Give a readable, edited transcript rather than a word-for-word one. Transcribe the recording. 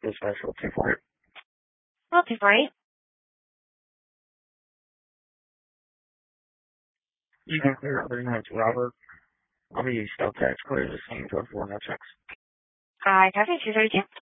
the specialty for it. Okay, great. You can clear it 3 minutes, Robert. I'll be still tax clear the same for 4 checks. I copy 232.